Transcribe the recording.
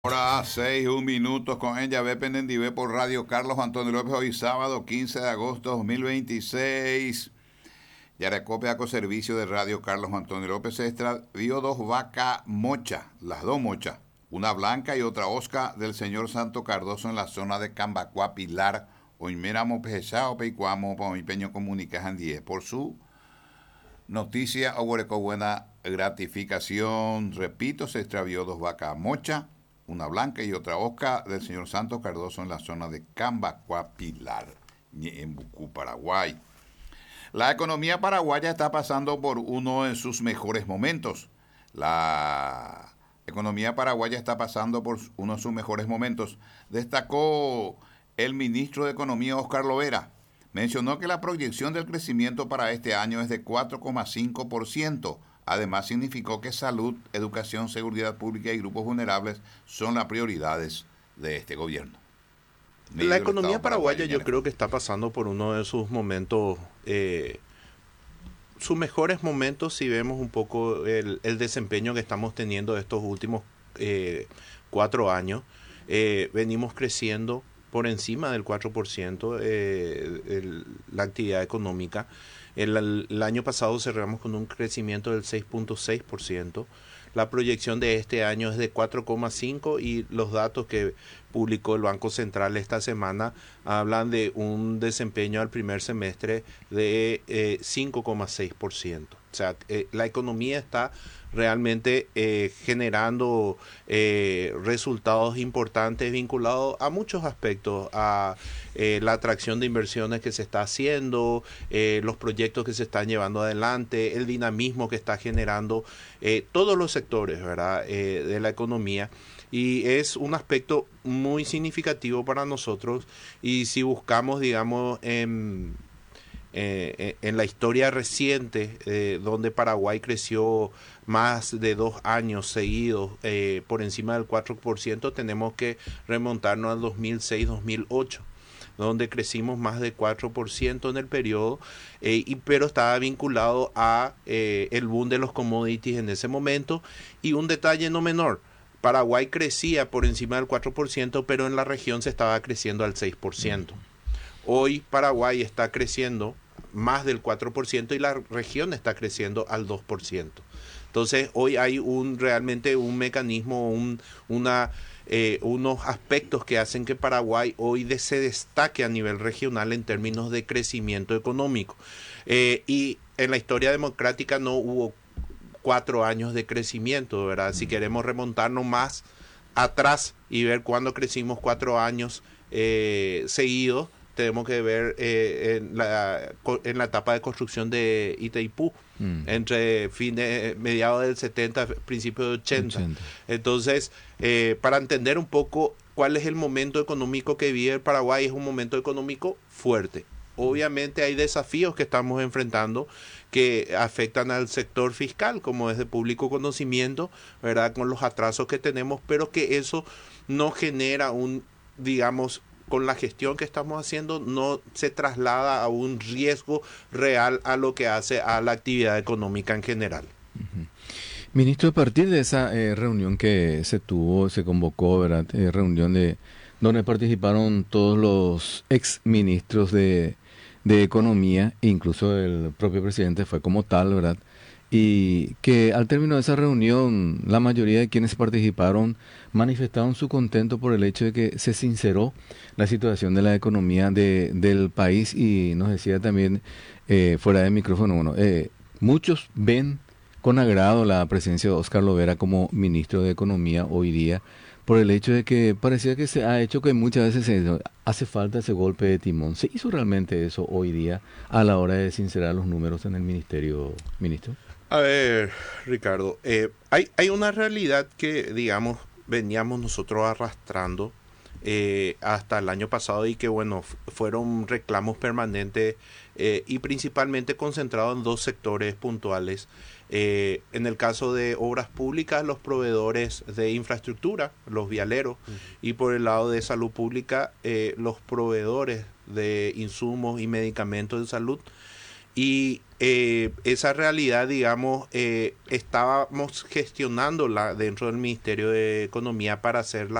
Hora 6, 1 minuto con ella, ve Pendendive por Radio Carlos Antonio López, hoy sábado 15 de agosto 2026. Yarecopia con servicio de Radio Carlos Antonio López se extravió dos vacas mochas, las dos mochas, una blanca y otra osca del señor Santo Cardoso en la zona de Cambacuá, Pilar. Hoy miramos pesado, peicuamo, por mi peño comunicajan 10. Por su noticia, hubo buena gratificación. Repito, se extravió dos vacas mochas, una blanca y otra osca del señor Santos Cardoso en la zona de Cambacuá, Pilar, en Bucú, Paraguay. La economía paraguaya está pasando por uno de sus mejores momentos. La economía paraguaya está pasando por uno de sus mejores momentos. Destacó el ministro de Economía, Óscar Lovera. Mencionó que la proyección del crecimiento para este año es de 4,5%. Además, significó que salud, educación, seguridad pública y grupos vulnerables son las prioridades de este gobierno. La economía paraguaya yo creo que está pasando por uno de sus momentos, sus mejores momentos, si vemos un poco el desempeño que estamos teniendo estos últimos 4 años. Venimos creciendo por encima del 4% la actividad económica. El año pasado cerramos con un crecimiento del 6.6%. La proyección de este año es de 4,5% y los datos que publicó el Banco Central esta semana hablan de un desempeño al primer semestre de 5,6%. O sea, la economía está realmente generando resultados importantes vinculados a muchos aspectos, a la atracción de inversiones que se está haciendo, los proyectos que se están llevando adelante, el dinamismo que está generando todos los sectores, ¿verdad? De la economía. Y es un aspecto muy significativo para nosotros. Y si buscamos, digamos, en la historia reciente, donde Paraguay creció más de 2 años seguidos por encima del 4%, tenemos que remontarnos al 2006-2008, donde crecimos más de 4% en el periodo, pero estaba vinculado a el boom de los commodities en ese momento. Y un detalle no menor, Paraguay crecía por encima del 4%, pero en la región se estaba creciendo al 6%. Hoy Paraguay está creciendo más del 4% y la región está creciendo al 2%. Entonces hoy hay realmente un mecanismo, unos aspectos que hacen que Paraguay hoy se destaque a nivel regional en términos de crecimiento económico. Y en la historia democrática no hubo 4 años de crecimiento, ¿verdad? Si queremos remontarnos más atrás y ver cuándo crecimos 4 años seguidos, tenemos que ver en la etapa de construcción de Itaipú, entre mediados del 70, principios de 80. Entonces, para entender un poco cuál es el momento económico que vive el Paraguay, es un momento económico fuerte. Obviamente hay desafíos que estamos enfrentando que afectan al sector fiscal, como es de público conocimiento, ¿verdad? Con los atrasos que tenemos, pero que eso no genera digamos, con la gestión que estamos haciendo, no se traslada a un riesgo real a lo que hace a la actividad económica en general. Ministro, a partir de esa reunión que se convocó, ¿verdad? Reunión donde participaron todos los ex ministros de Economía, incluso el propio presidente fue como tal, ¿verdad? Y que al término de esa reunión, la mayoría de quienes participaron manifestaron su contento por el hecho de que se sinceró la situación de la economía del país. Y nos decía también, fuera de micrófono, muchos ven con agrado la presencia de Óscar Lovera como ministro de Economía hoy día, por el hecho de que parecía que se ha hecho que muchas veces hace falta ese golpe de timón. ¿Se hizo realmente eso hoy día a la hora de sincerar los números en el ministerio, ministro? A ver, Ricardo, hay una realidad que, digamos, veníamos nosotros arrastrando hasta el año pasado y que, bueno, fueron reclamos permanentes y principalmente concentrados en 2 sectores puntuales. En el caso de obras públicas, los proveedores de infraestructura, los vialeros, y por el lado de salud pública, los proveedores de insumos y medicamentos de salud. Y esa realidad, digamos, estábamos gestionándola dentro del Ministerio de Economía para hacer